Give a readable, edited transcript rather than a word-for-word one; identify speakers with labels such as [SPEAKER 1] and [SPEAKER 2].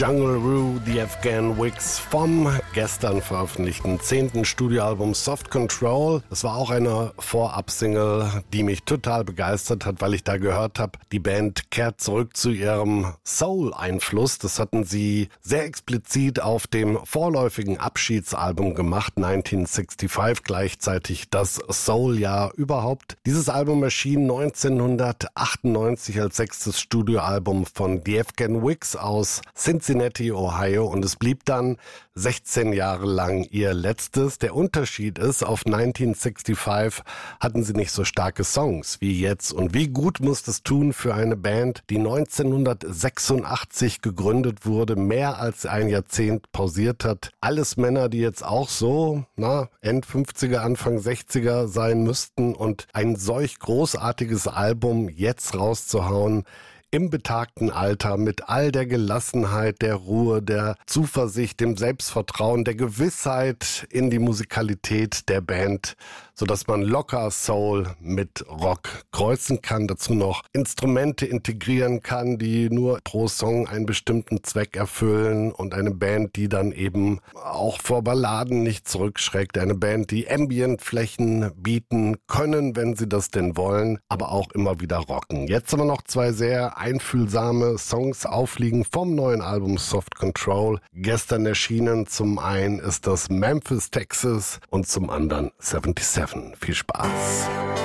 [SPEAKER 1] Jungle Rue, The Afghan Wigs vom gestern veröffentlichten 10. Studioalbum Soft Control. Das war auch eine Vorab-Single, die mich total begeistert hat, weil ich da gehört habe, die Band kehrt zurück zu ihrem Soul-Einfluss. Das hatten sie sehr explizit auf dem vorläufigen Abschiedsalbum gemacht, 1965, gleichzeitig das Soul-Jahr überhaupt. Dieses Album erschien 1998 als 6. Studioalbum von The Afghan Wigs aus Cincinnati, Ohio, und es blieb dann 16 Jahre lang ihr letztes. Der Unterschied ist, auf 1965 hatten sie nicht so starke Songs wie jetzt. Und wie gut muss das tun für eine Band, die 1986 gegründet wurde, mehr als ein Jahrzehnt pausiert hat. Alles Männer, die jetzt auch so, End 50er, Anfang 60er sein müssten, und ein solch großartiges Album jetzt rauszuhauen, im betagten Alter, mit all der Gelassenheit, der Ruhe, der Zuversicht, dem Selbstvertrauen, der Gewissheit in die Musikalität der Band, sodass man locker Soul mit Rock kreuzen kann, dazu noch Instrumente integrieren kann, die nur pro Song einen bestimmten Zweck erfüllen, und eine Band, die dann eben auch vor Balladen nicht zurückschreckt, eine Band, die Ambient-Flächen bieten können, wenn sie das denn wollen, aber auch immer wieder rocken. Jetzt aber noch zwei sehr einfühlsame Songs aufliegen vom neuen Album Soft Control, gestern erschienen. Zum einen ist das Memphis, Texas, und zum anderen 77. Viel Spaß.